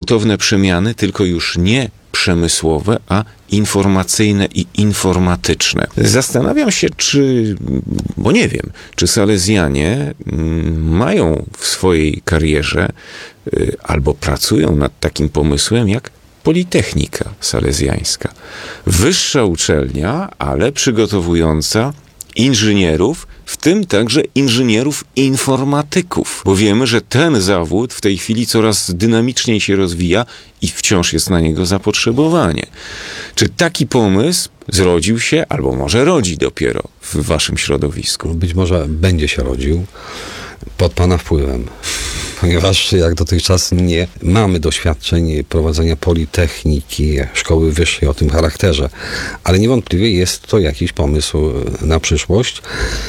gwałtowne przemiany, tylko już nie przemysłowe, a informacyjne i informatyczne. Zastanawiam się, bo nie wiem, czy salezjanie mają w swojej karierze albo pracują nad takim pomysłem jak Politechnika Salezjańska. Wyższa uczelnia, ale przygotowująca inżynierów, w tym także inżynierów informatyków, bo wiemy, że ten zawód w tej chwili coraz dynamiczniej się rozwija i wciąż jest na niego zapotrzebowanie. Czy taki pomysł zrodził się, albo może rodzi dopiero w waszym środowisku? Być może będzie się rodził pod pana wpływem, ponieważ jak dotychczas nie mamy doświadczeń prowadzenia politechniki, szkoły wyższej o tym charakterze, ale niewątpliwie jest to jakiś pomysł na przyszłość,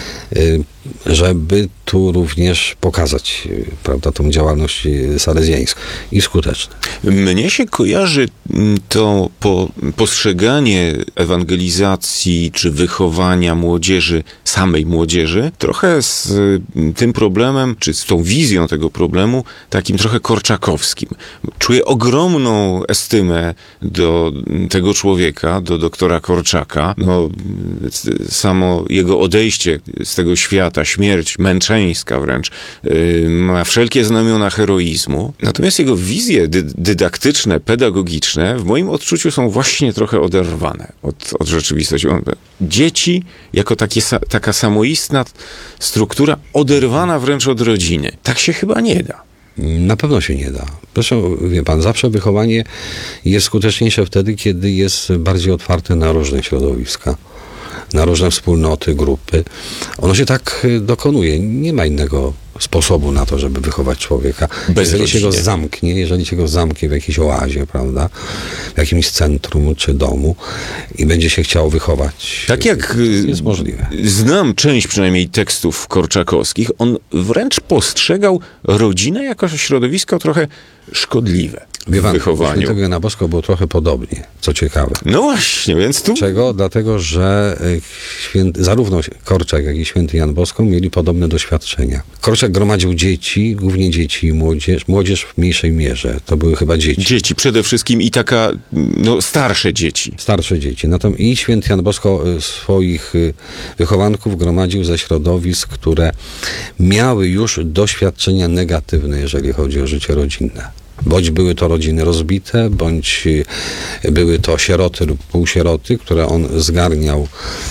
żeby tu również pokazać, prawda, tą działalność salezjańską i skuteczne. Mnie się kojarzy to postrzeganie ewangelizacji czy wychowania młodzieży, samej młodzieży, trochę z tym problemem, czy z tą wizją tego problemu, takim trochę korczakowskim. Czuję ogromną estymę do tego człowieka, do doktora Korczaka. Samo jego odejście z tego świata, śmierć męczeńska wręcz, ma wszelkie znamiona heroizmu. Natomiast jego wizje dydaktyczne, pedagogiczne w moim odczuciu są właśnie trochę oderwane od rzeczywistości. Dzieci jako taka samoistna struktura, oderwana wręcz od rodziny. Tak się chyba nie da. Na pewno się nie da. Zresztą, wie pan, zawsze wychowanie jest skuteczniejsze wtedy, kiedy jest bardziej otwarte na różne środowiska, na różne wspólnoty, grupy. Ono się tak dokonuje. Nie ma innego sposobu na to, żeby wychować człowieka. Jeżeli się go zamknie w jakiejś oazie, prawda, w jakimś centrum czy domu i będzie się chciał wychować. Tak jak jest możliwe. Znam część przynajmniej tekstów korczakowskich, on wręcz postrzegał rodzinę jako środowisko trochę szkodliwe w wychowaniu. Świętego Jana Bosko było trochę podobnie, co ciekawe. No właśnie, więc tu... Czego? Dlatego, że zarówno Korczak, jak i święty Jan Bosko mieli podobne doświadczenia. Korczak gromadził dzieci, głównie dzieci i młodzież w mniejszej mierze. To były chyba dzieci. Dzieci przede wszystkim i starsze dzieci. Starsze dzieci. Natomiast i święty Jan Bosko swoich wychowanków gromadził ze środowisk, które miały już doświadczenia negatywne, jeżeli chodzi o życie rodzinne. Bądź były to rodziny rozbite, bądź były to sieroty lub półsieroty, które on zgarniał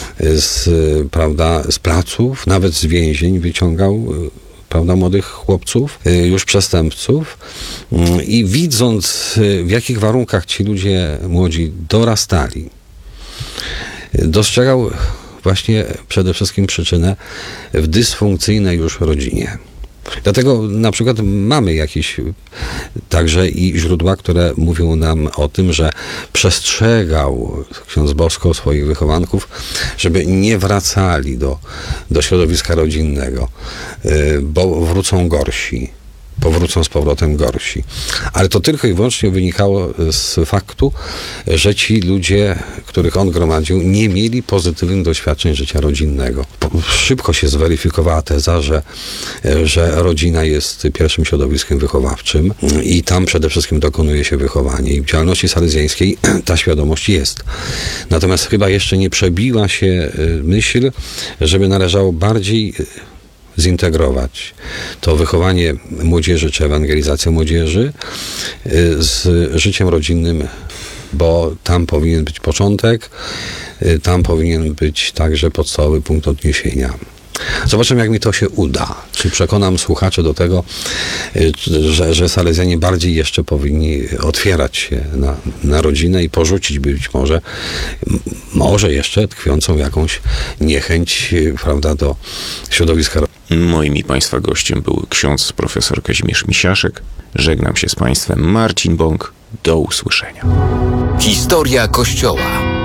z placów, nawet z więzień wyciągał, prawda, młodych chłopców, już przestępców, i widząc, w jakich warunkach ci ludzie młodzi dorastali, dostrzegał właśnie przede wszystkim przyczynę w dysfunkcyjnej już rodzinie. Dlatego na przykład mamy jakieś także i źródła, które mówią nam o tym, że przestrzegał ksiądz Bosko swoich wychowanków, żeby nie wracali do środowiska rodzinnego, bo powrócą z powrotem gorsi. Ale to tylko i wyłącznie wynikało z faktu, że ci ludzie, których on gromadził, nie mieli pozytywnych doświadczeń życia rodzinnego. Szybko się zweryfikowała teza, że rodzina jest pierwszym środowiskiem wychowawczym i tam przede wszystkim dokonuje się wychowanie. I w działalności salezjańskiej ta świadomość jest. Natomiast chyba jeszcze nie przebiła się myśl, żeby należało bardziej zintegrować to wychowanie młodzieży czy ewangelizację młodzieży z życiem rodzinnym, bo tam powinien być początek, tam powinien być także podstawowy punkt odniesienia. Zobaczymy, jak mi to się uda. Czy przekonam słuchaczy do tego, że salezjanie bardziej jeszcze powinni otwierać się na rodzinę i porzucić być może jeszcze tkwiącą jakąś niechęć, prawda, do środowiska. Moim i Państwa gościem był ksiądz profesor Kazimierz Misiaszek. Żegnam się z Państwem, Marcin Bąk. Do usłyszenia. Historia Kościoła.